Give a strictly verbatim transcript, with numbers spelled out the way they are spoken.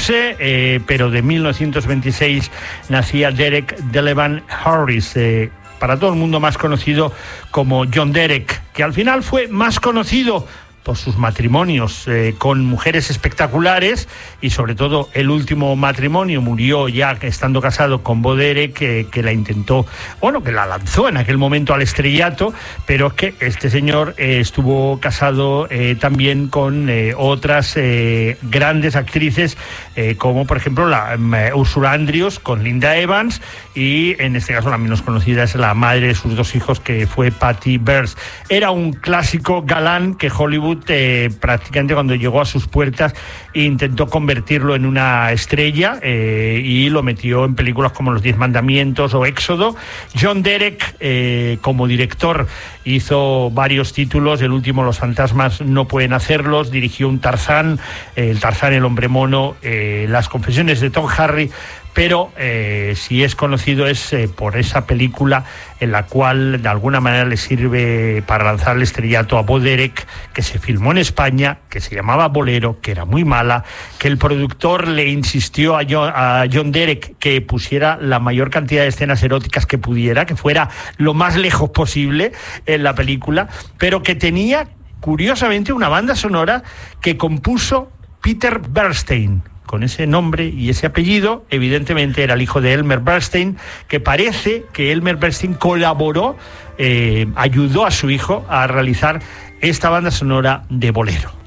eclipse, eh, pero de mil novecientos veintiséis nacía Derek Delevan Harris, eh, para todo el mundo más conocido como John Derek, que al final fue más conocido por sus matrimonios eh, con mujeres espectaculares, y sobre todo el último matrimonio murió ya estando casado con Bo Derek, que, que la intentó, bueno, que la lanzó en aquel momento al estrellato, pero es que este señor eh, estuvo casado eh, también con eh, otras eh, grandes actrices, eh, como por ejemplo la eh, Ursula Andrews con Linda Evans, y en este caso la menos conocida es la madre de sus dos hijos, que fue Patty Bears. Era un clásico galán que Hollywood Eh, prácticamente cuando llegó a sus puertas intentó convertirlo en una estrella, eh, y lo metió en películas como Los Diez Mandamientos o Éxodo. John Derek, eh, como director, hizo varios títulos, el último Los fantasmas no pueden hacerlos, dirigió un Tarzán, eh, el Tarzán, el hombre mono, eh, Las confesiones de Tom Harry, pero eh, si es conocido es eh, por esa película en la cual de alguna manera le sirve para lanzar el estrellato a Bo Derek, que se filmó en España, que se llamaba Bolero, que era muy mala, que el productor le insistió a John, a John Derek que pusiera la mayor cantidad de escenas eróticas que pudiera, que fuera lo más lejos posible en la película, pero que tenía curiosamente una banda sonora que compuso Peter Bernstein. Con ese nombre y ese apellido, evidentemente era el hijo de Elmer Bernstein, que parece que Elmer Bernstein colaboró, eh, ayudó a su hijo a realizar esta banda sonora de Bolero.